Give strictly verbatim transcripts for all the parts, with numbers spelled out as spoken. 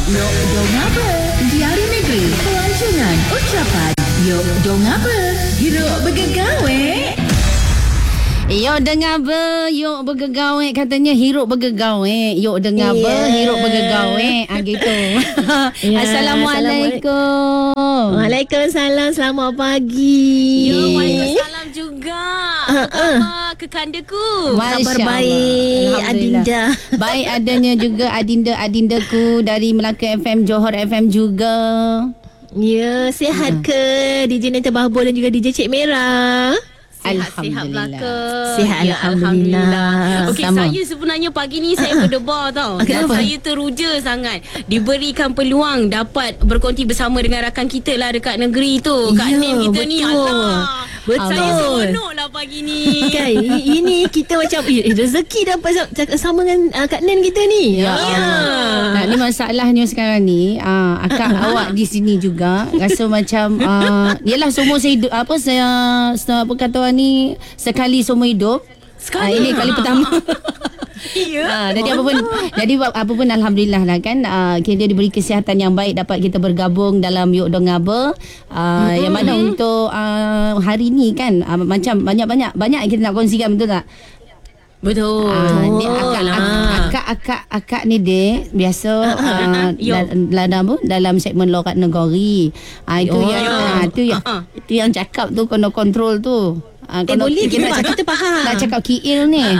Yok dong apa? Diari Negeri Pelancongan Ucapan Yok dong apa? Hiruk bergegawe. Yok dengar ber, yok bergegawe, katanya hirup bergegawe. Yok dengar ber, Yeah. hirup bergegawe. Ah gitu. Yeah, Assalamualaikum. Waalaikumsalam. Selamat pagi. Ya, Waalaikumsalam juga. Apa khabar kekandaku? Kabar Masya baik, Allah. Alhamdulillah. Adinda. Baik adanya juga adinda-adindaku dari Melaka F M, Johor F M juga. Ya, sihat ke D J Neta Bahbul dan juga D J Cik Merah? Sihat-sihat belaka. Sihat, Ya, Alhamdulillah. Okey, Sama. saya sebenarnya pagi ni saya berdebar tau. Dan Kenapa? saya teruja sangat diberikan peluang dapat berkongsi bersama dengan rakan kita lah dekat negeri tu. Kak Ya, Nim kita ni. betul. Allah. Betul. Saya seronok lah pagi ni. Kan, i- ini kita macam eh, rezeki dapat sa- cakap sama dengan uh, Kak Nen kita ni. Ya Allah. Nah, ni masalahnya sekarang ni, ah, akak awak di sini juga rasa macam ah, yalah semua saya hidup, apa saya se- apa kata orang ni, sekali seumur hidup. Ah, Sekali. ini kali pertama. Ya. Ah, jadi apa pun jadi apa pun alhamdulillah lah kan, ah, kita diberi kesihatan yang baik dapat kita bergabung dalam Yok Dong Ngaba, ah, yang mana untuk ah, hari ni kan, ah, macam banyak-banyak banyak kita nak kongsikan, betul tak? Betul. Ah, ni Oh, akak, lah. akak, akak, akak, akak ni dek biasa uh, Yo. dalam apa dalam segmen Lokat Negeri. Ah, itu Oh, yang yo. ah, itu yang Ah, ah. itu yang cakap tu kena kontrol tu. Ah, Eh, boleh kita, nak kita faham. nak cakap K L ni.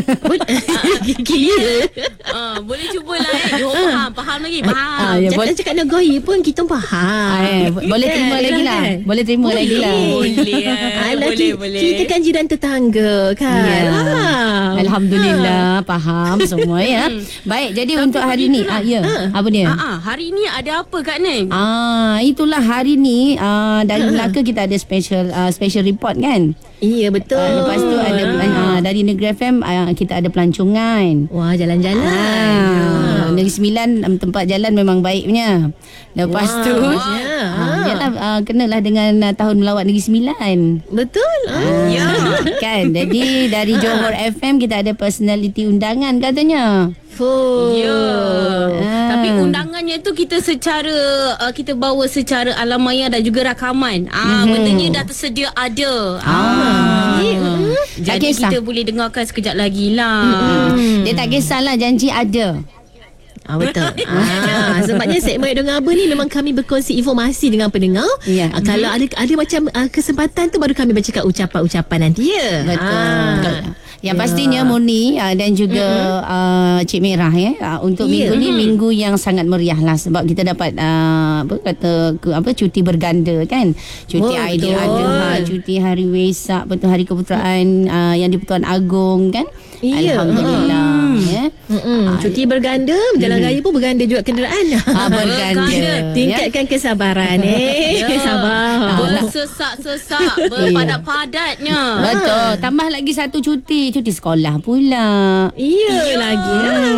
Kira. Ah, boleh cuba lah eh. Johor faham, faham lagi, faham. Ah, ya, boleh. Cakap-cakap negeri pun kita faham. Ah, eh, boleh terima Kan, lagi lah. kan? Boleh terima lagi lah. Boleh. Alah, boleh, ki- boleh. Kita kan jiran tetangga kan. Ya. Ah. Alhamdulillah faham semua ya. Baik, jadi untuk hari ni ah, ya. Apa dia? Ah, ah, hari ni ada apa Kak Nen? Ah, itulah hari ni ah, dari Melaka kita ada special ah, special report kan. Iya betul. Uh, lepas tu ada uh, dari Negeri F M uh, kita ada pelancongan. Wah, jalan-jalan. Ah, Negeri Sembilan um, tempat jalan memang baik punya. Lepas Wah, tu ya. uh, yalah uh, kenalah dengan uh, tahun melawat Negeri Sembilan. Betul. Ah. Ya. Kan. Jadi dari Johor F M kita ada personality undangan katanya. Fuh. Ya. Ah. Tapi undangannya tu kita secara uh, kita bawa secara alam maya dan juga rakaman. Ah, mm-hmm. Bendanya dah tersedia ada. Ah. Jadi Tak kisah. kita boleh dengarkan sekejap lagi lah. Hmm. Dia tak kisahlah, janji ada. Ah, betul. Ah, sebabnya segmen Dong Ngaba ni memang kami berkongsi informasi dengan pendengar. Ya. Ah, kalau ada ada macam ah, kesempatan tu baru kami bercakap ucapan-ucapan nanti ya. Betul. Ah. Yang Ya. pastinya Murni uh, dan juga uh, Cik Merah ya, uh, untuk Ya. minggu ni minggu yang sangat meriah lah sebab kita dapat uh, apa kata ke, apa cuti berganda kan. Cuti Oh, Aidil betul. Adha, cuti Hari Wesak, betul Hari Keputeraan uh, yang di-Pertuan Agong kan. Ya. Alhamdulillah ya. Mm-mm. Cuti berganda, berjalan raya pun berganda juga kenderaan. Ah, berganda. Berganda. Tingkatkan kesabaran eh. Ya. Sabar. Bersesak-sesak, berpadat-padatnya. Betul. Tambah lagi satu cuti, cuti sekolah pula. Iya Ya. lagi.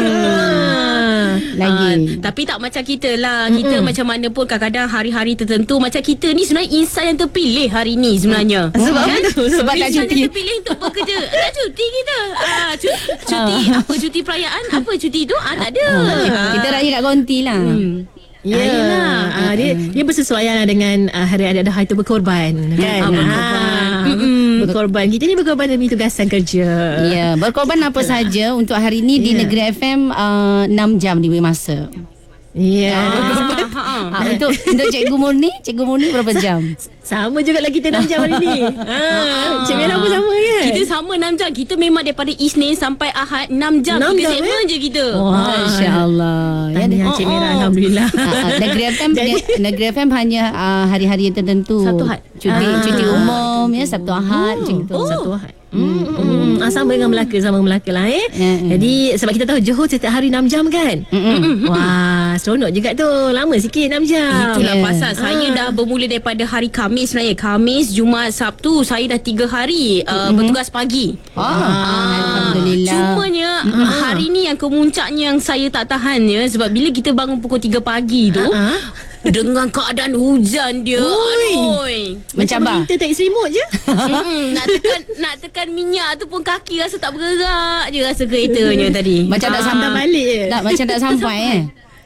Ah. Lagi. Ah, tapi tak macam kita lah. Kita Mm-mm. macam mana pun kadang-kadang hari-hari tertentu macam kita ni sebenarnya insan yang terpilih hari ni sebenarnya. Sebab Kan? apa tu? Sebab tak Insan cuti. yang terpilih untuk bekerja. Tak cuti kita. Ah, cuti, cuti apa cuti perayaan? Apa cuti tu? Ah, tak ada. Ah. Kita raya kat konti lah. Hmm. Ya, Ayolah. ah, dia dia bersesuaian lah dengan uh, hari Adik Adha itu berkorban kan. Ah, berkorban. Ah, Mm-mm. berkorban. Kita ni berkorban demi tugasan kerja. Ya, berkorban apa saja untuk hari ini di Ya. Negeri F M uh, enam jam diberi masa. Ya. Ah, ah. Ha, untuk untuk Cikgu Murni, Cikgu Murni berapa jam? Sama juga lah kita enam jam hari ni. Ha, Cik Merah pun sama kan? Kita sama enam jam. Kita memang daripada Isnin sampai Ahad enam jam. enam Tiga jam, segmen eh? je kita. Wah, Masya-Allah. Ya, Tahniah dia- Cik Oh, Merah, oh. alhamdulillah. Ah, ah, Negeri F M Jadi- dia- Negeri F M hanya uh, hari-hari yang tertentu. Sabtu Ahad. Cuti Ah. cuti umum ya, Sabtu Ahad macam tu. Oh. Satu Ahad. Hmm, hmm. Ah, sama dengan Melaka, sama Melaka lah eh. Hmm. Jadi sebab kita tahu Johor setiap hari enam jam kan. Mm-mm. Wah, seronok juga tu. Lama sikit enam jam. Itulah Ya. pasal saya dah bermula daripada hari Khamis sebenarnya. Khamis, Jumaat, Sabtu saya dah tiga hari uh, bertugas pagi. Ah, Alhamdulillah. Cumanya uh, hari ni yang kemuncaknya yang saya tak tahannya sebab bila kita bangun pukul tiga pagi tu Ah. dengan keadaan hujan dia. Aduh. Macam apa? Kita tak selimut je. Mm-mm, nak tekan nak tekan minyak tu pun kaki rasa tak bergerak je rasa keretanya tadi. Macam tak Ah, sampai balik je. Tak macam tak sampai eh.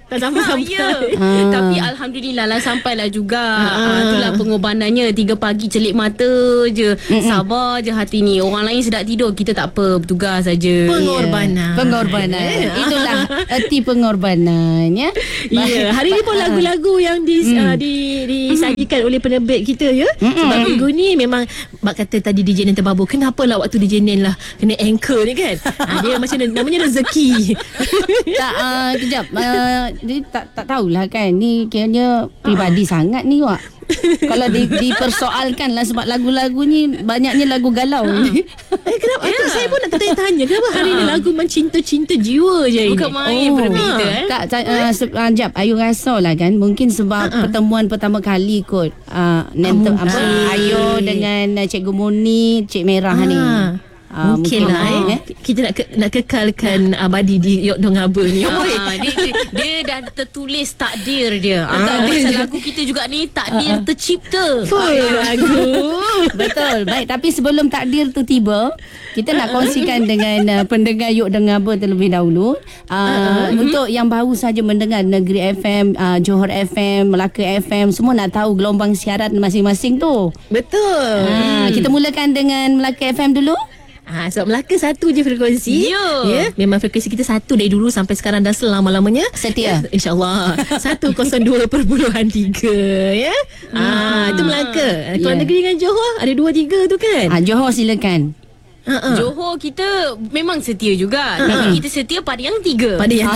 Tak sampai-sampai. Ya. Ah. Tapi Alhamdulillah lah sampailah juga. Ah. Ah. Itulah pengorbanannya. Tiga pagi celik mata je. Mm-mm. Sabar je hati ni. Orang lain sedap tidur, kita tak apa, bertugas saja. Pengorbanan. Pengorbanan. Itulah erti pengorbanan ya. Ya, hari ni pun lagu-lagu yang di, Hmm. uh, di disajikan oleh penerbit kita ya. Sebab minggu ni memang bak kata tadi D J Nen terbabu. Kenapa lah waktu D J Nen lah kena anchor ni kan? Ha, dia macam namanya rezeki. Tak uh, kejap uh, dia tak tak tahulah kan. Ni kiranya pribadi sangat ni wak. Kalau di, dipersoalkan lah sebab lagu-lagu ni banyaknya lagu galau ni. Eh, kenapa? Yeah. Saya pun nak tanya-tanya kenapa hari ni lagu macam cinta-cinta jiwa je ini. Bukan main Oh. berbeza eh. Tak, tak uh, se- uh, jap, Ayu rasa lah kan. Mungkin sebab uh-uh. pertemuan pertama kali kot uh, Nenten, Ah, apa, mungkin. Ayu dengan uh, Cikgu Muni, Cik Merah Ah. ni. Ah, mungkin lah eh. Kita nak ke, nak kekalkan abadi di Yok Dong Aba ni. Ah, dia, dia, dia dah tertulis takdir dia. Ah, pasal lagu kita juga ni takdir Ah. tercipta. Full lagu. Betul. Baik, tapi sebelum takdir tu tiba, kita nak kongsikan dengan uh, pendengar Yok Dong Aba terlebih dahulu. Uh, uh-huh. Untuk yang baru saja mendengar Negeri F M, uh, Johor F M, Melaka F M, semua nak tahu gelombang siaran masing-masing tu. Betul. Ha, kita mulakan dengan Melaka F M dulu. Ha, sebab Melaka satu je frekuensi. Ya. Ya, memang frekuensi kita satu dari dulu sampai sekarang dan selama-lamanya. Setia. InsyaAllah. seratus dua perpuluhan tiga ya. Ah, itu Melaka. Kalau Ya. negeri dengan Johor ada dua tiga tu kan. Ha, Johor silakan. Ha, ha. Johor kita memang setia juga. Tapi kita setia pada yang tiga. Pada yang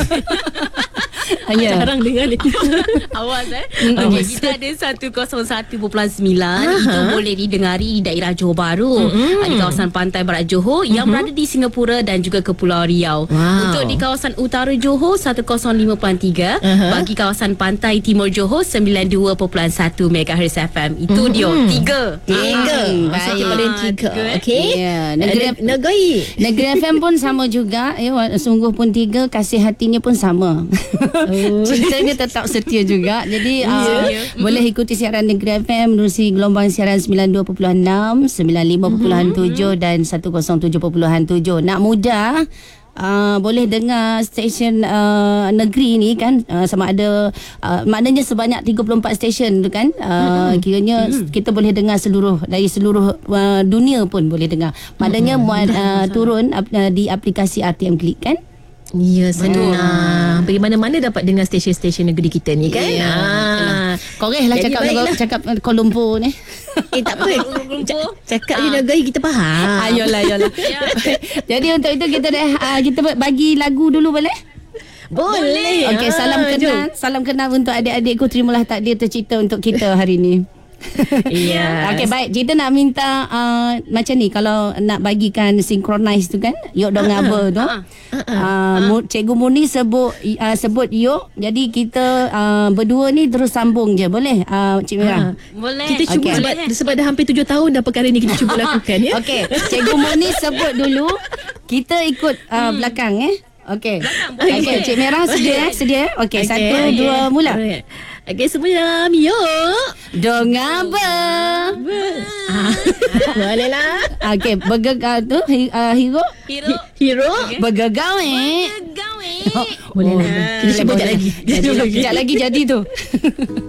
Ya. jarang dengar itu. Awas eh. Okey, kita ada seratus satu perpuluhan sembilan. Itu boleh didengari di daerah Johor Bahru. Mm-hmm. Di kawasan pantai barat Johor yang mm-hmm. berada di Singapura dan juga Kepulauan Riau. Wow. Untuk di kawasan utara Johor seratus lima perpuluhan tiga. Uh-huh. Bagi kawasan pantai timur Johor sembilan puluh dua perpuluhan satu megahertz F M. Itu mm-hmm. dia tiga. Tiga. Ah, Maksudnya baik. pada yang tiga. Tiga, eh? Okey. Ya, negeri Eh, Negeri. Negeri F M pun sama juga ya, sungguh pun tiga, kasih hatinya pun sama. Oh. Ceritanya tetap setia juga. Jadi uh, Ya. boleh ikuti siaran Negeri F M menerusi gelombang siaran sembilan puluh dua perpuluhan enam, sembilan puluh lima perpuluhan tujuh dan seratus tujuh perpuluhan tujuh. Nak mudah Uh, boleh dengar stesen uh, negeri ni kan, uh, sama ada uh, maknanya sebanyak tiga puluh empat stesen tu kan, uh, kiranya kita boleh dengar seluruh dari seluruh uh, dunia pun boleh dengar. Maknanya muat uh, turun uh, di aplikasi R T M Klik kan. Ya, senang. Pergi mana-mana dapat dengar stesen-stesen negeri kita ni kan. Ya, Ah. Koreh lah Jadi cakap baiklah. cakap Kuala Lumpur ni. Eh, tak apa. Ca- Cakap je negeri kita faham. Ayolah, ayolah. Jadi untuk itu kita dah, uh, kita bagi lagu dulu boleh? Boleh. Okey, Ah, salam kenal. jom. Salam kenal untuk adik-adikku. Terimalah takdir tercipta untuk kita hari ni. Ya. Okey, baik. Kita nak minta uh, macam ni, kalau nak bagikan synchronize tu kan, Yok Dong Aba tu. Uh, Mu- Cikgu Muni sebut uh, sebut Yok. Jadi kita uh, berdua ni terus sambung je. Boleh uh, Cik Mira? Boleh. Kita cuba Okey. sebab, sebab dah hampir tujuh tahun dah perkara ni kita cuba lakukan ya. Okey, Cikgu Muni sebut dulu. Kita ikut uh, belakang eh. Okey. Okey, Okey. Cik Merah sedia eh? Sedia eh? Okey, Okey, satu, okey. dua, mula. Alright. Okey, semua dalam Yok. Dong Aba. Ah. Boleh lah. Okey, bergegar tu hi- uh, hero Hero. Hero. bergegar eh. Gawe. Boleh lah. Kita cuba sekejap lagi. Jadi, sekejap lagi jadi tu.